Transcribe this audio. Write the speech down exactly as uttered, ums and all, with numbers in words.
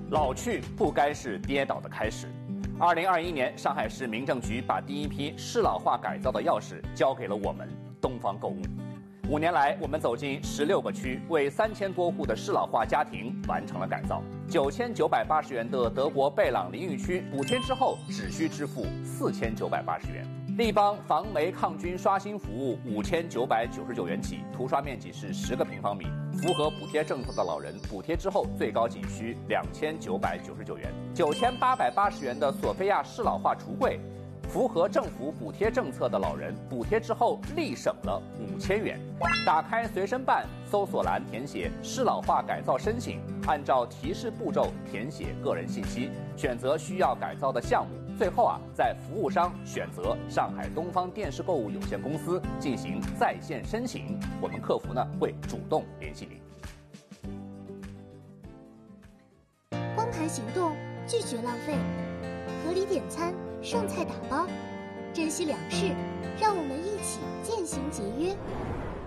老去不该是跌倒的开始。二零二一年，上海市民政局把第一批适老化改造的钥匙交给了我们东方购物。五年来，我们走进十六个区，为三千多户的适老化家庭完成了改造。九千九百八十元的德国贝朗淋浴区补贴之后，只需支付四千九百八十元。立邦防霉抗菌刷新服务五千九百九十九元起，涂刷面积是十个平方米，符合补贴政策的老人，补贴之后最高仅需两千九百九十九元。九千八百八十元的索菲亚适老化橱柜，符合政府补贴政策的老人，补贴之后立省了五千元。打开随身办，搜索栏填写适老化改造申请，按照提示步骤填写个人信息，选择需要改造的项目。最后啊，在服务商选择上海东方电视购物有限公司进行在线申请，我们客服呢会主动联系您。 光盘行动，拒绝浪费，合理点餐，剩菜打包，珍惜粮食，让我们一起渐行节约。